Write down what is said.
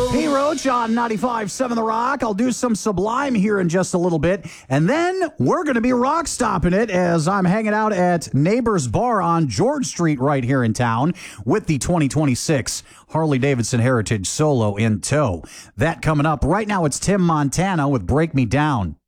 P. Roach on 95.7 The Rock. I'll do some Sublime here in just a little bit. And then we're going to be rock stopping it as I'm hanging out at Neighbors Bar on George Street right here in town with the 2026 Harley-Davidson Heritage Solo in tow. That coming up. Right now it's Tim Montana with Break Me Down.